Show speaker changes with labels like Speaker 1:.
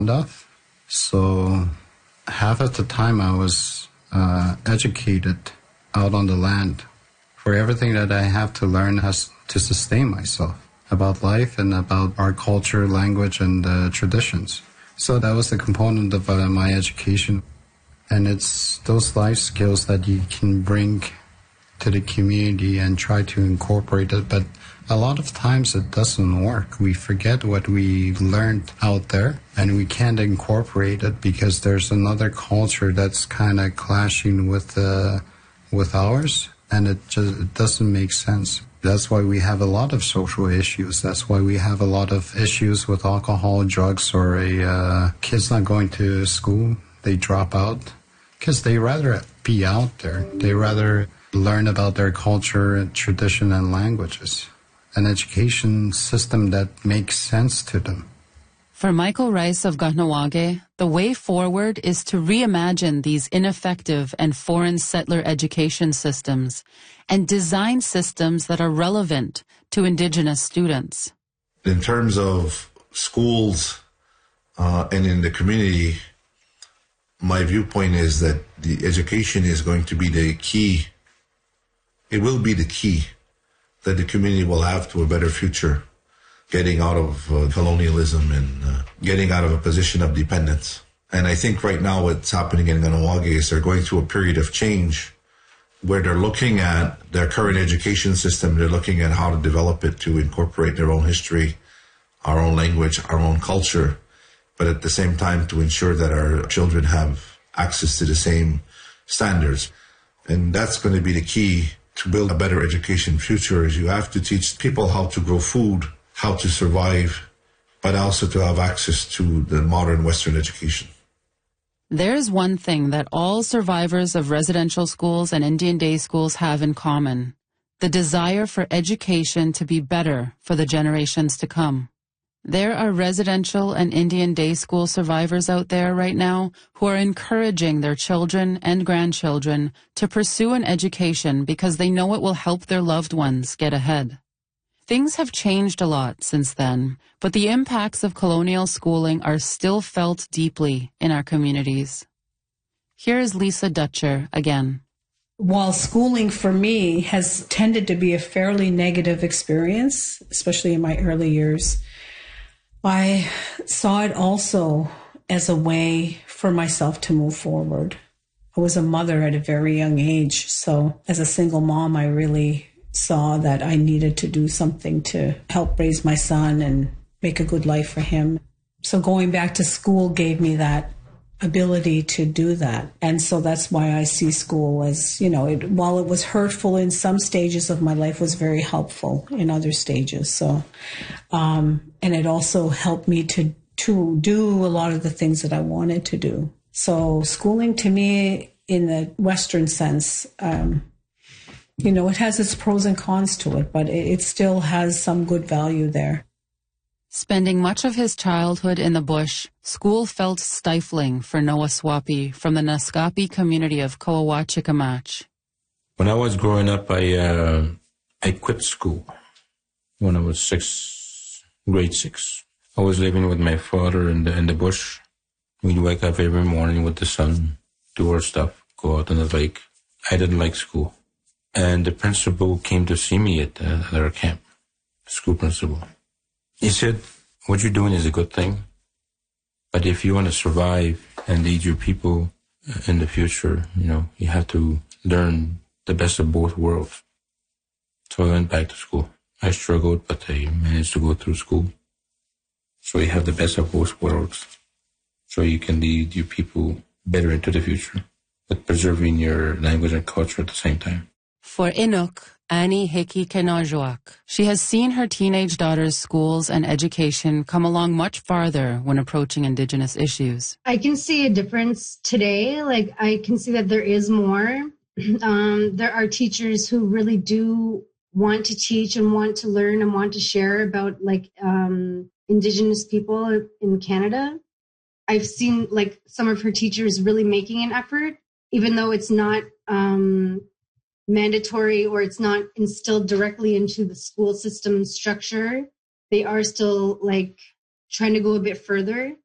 Speaker 1: of. So half of the time I was educated out on the land for everything that I have to learn has to sustain myself about life and about our culture, language, and traditions. So that was the component of my education. And it's those life skills that you can bring to the community and try to incorporate it. But a lot of times it doesn't work. We forget what we learned out there and we can't incorporate it because there's another culture that's kind of clashing with ours, and it doesn't make sense. That's why we have a lot of social issues. That's why we have a lot of issues with alcohol, drugs, or a kids not going to school. They drop out because they rather be out there. They rather learn about their culture, tradition, and languages. An education system that makes sense to them.
Speaker 2: For Michael Rice of Kahnawake, the way forward is to reimagine these ineffective and foreign settler education systems and design systems that are relevant to Indigenous students.
Speaker 3: In terms of schools and in the community, my viewpoint is that the education is going to be the key. It will be the key that the community will have to a better future, getting out of colonialism and getting out of a position of dependence. And I think right now what's happening in Kahnawake is they're going through a period of change where they're looking at their current education system, they're looking at how to develop it to incorporate their own history, our own language, our own culture, but at the same time to ensure that our children have access to the same standards. And that's going to be the key to build a better education future. Is you have to teach people how to grow food, how to survive, but also to have access to the modern Western education.
Speaker 2: There's one thing that all survivors of residential schools and Indian day schools have in common: the desire for education to be better for the generations to come. There are residential and Indian day school survivors out there right now who are encouraging their children and grandchildren to pursue an education because they know it will help their loved ones get ahead. Things have changed a lot since then, but the impacts of colonial schooling are still felt deeply in our communities. Here is Lisa Dutcher again.
Speaker 4: While schooling for me has tended to be a fairly negative experience, especially in my early years, I saw it also as a way for myself to move forward. I was a mother at a very young age, so as a single mom, I really saw that I needed to do something to help raise my son and make a good life for him. So going back to school gave me that ability to do that. And so that's why I see school as, while it was hurtful in some stages of my life, was very helpful in other stages. So, and it also helped me to do a lot of the things that I wanted to do. So schooling to me in the Western sense, it has its pros and cons to it, but it still has some good value there.
Speaker 2: Spending much of his childhood in the bush, school felt stifling for Noah Swapi from the Naskapi community of Coahuachicamach.
Speaker 5: When I was growing up, I quit school when I was grade 6. I was living with my father in the bush. We'd wake up every morning with the sun, do our stuff, go out on the lake. I didn't like school. And the principal came to see me at our camp, the school principal. He said, what you're doing is a good thing, but if you want to survive and lead your people in the future, you have to learn the best of both worlds. So I went back to school. I struggled, but I managed to go through school. So you have the best of both worlds. So you can lead your people better into the future, but preserving your language and culture at the same time.
Speaker 2: For Inuk, Annie Hickey Kenajuak, she has seen her teenage daughter's schools and education come along much farther when approaching Indigenous issues.
Speaker 6: I can see a difference today. I can see that there is more. There are teachers who really do want to teach and want to learn and want to share about Indigenous people in Canada. I've seen some of her teachers really making an effort, even though it's not mandatory or it's not instilled directly into the school system structure. They are still trying to go a bit further.